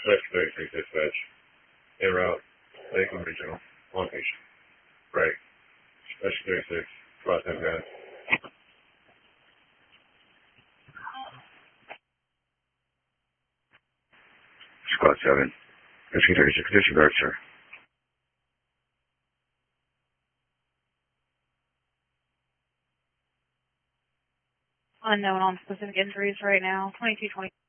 Rescue 36 dispatch. En route. Lakeland Regional. On patient. Right. Rescue 36. Cross that guy. Squad 7. Rescue 36. Disregard, sir. Unknown on specific injuries right now. 2220.